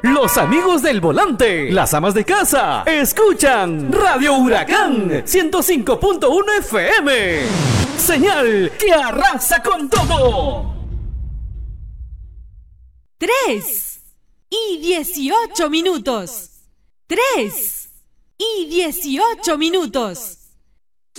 Los amigos del volante, las amas de casa, escuchan Radio Huracán 105.1 FM. Señal que arrasa con todo. 3:18. 3:18.